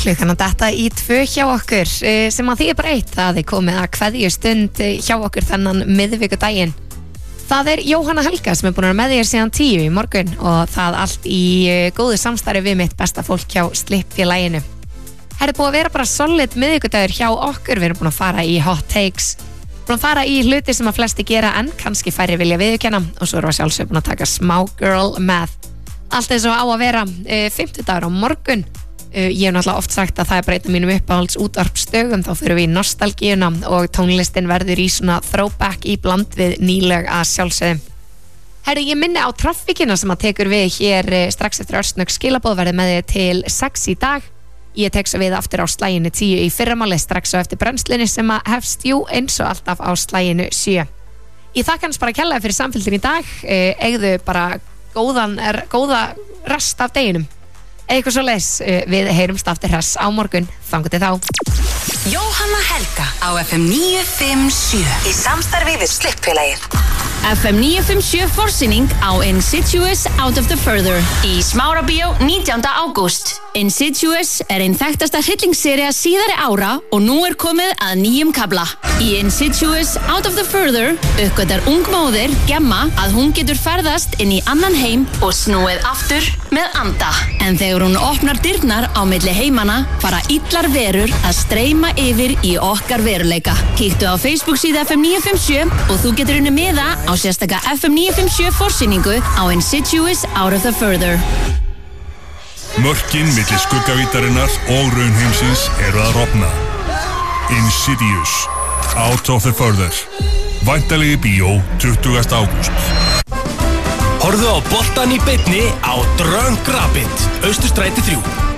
klukkan að detta í 2 hjá okkur sem að því bara eitt að þið komið að kveðjustund hjá okkur þennan miðvikudaginn. Það Jóhanna Helga sem búin að vera með þér síðan 10 í morgun og það allt í góðu samstarfi við mitt besta fólk hjá Slippfélaginu. Það búið að vera bara solid miðvikudagur hjá okkur, við erum búin að fara í hot takes, búin að fara í hluti sem að flesti gera en kannski færri vilja viðurkenna og svo erum við sjálfsög búin að taka smá girl math. Allt eins og á að vera 50 dagur á morgun. Ég hef náttúrulega oft sagt að það bara einn af mínum uppáhalds útvarpsdögum, þá fyrir við í nostalgíuna og tónlistin verður í svona throwback í bland við nýleg að sjálfsögum. Herri, ég minni á traffíkina sem að tekur við hér strax eftir örsnögg skilaboð verði með þið til 6 í dag. Ég tek svo við aftur á slaginu 10 í fyrramáli strax og eftir brennslunni sem að hefst eins og alltaf á slaginu 7. Ég þakka hans bara kærlega fyrir samfylgdin í dag, eigðu bara góða rest af deginum. Eitthvað svo leis, við heyrumst aftur hress á morgun, þangað til þá. Jóhanna Helga á FM 957 í samstarfi við Slippfélagið. FM 957 forsýning á Insidious Out of the Further í Smárabíó 19. ágúst. Insidious einn þekktasta hryllingssería síðari ára og nú komið að nýjum kafla. Í Insidious Out of the Further uppgötar ung móðir, Gemma, að hún getur ferðast inn í annan heim og snúið aftur með anda. En þegar hún opnar dyrnar á milli heimana fara illar verur að streyma yfir í okkar veruleika. Kíktu á Facebook síðu FM 957 og þú getur unni miða á sérstaka FM 957 forsýningu á Insidious Out of the Further. Mörkin milli skuggavítarinnar og raunheimsins að rofna. Insidious Out of the Further. Væntanlegi bíó 20. ágúst. Horfðu á boltan í beinni á Drunk Rabbit, Austurstræti 3.